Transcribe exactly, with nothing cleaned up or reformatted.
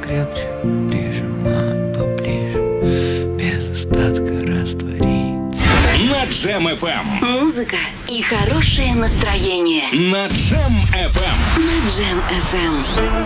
крепче, прижимай поближе, без остатка раствориться. На Джем эф эм. Музыка и хорошее настроение. На Джем эф эм. На Джем эф эм.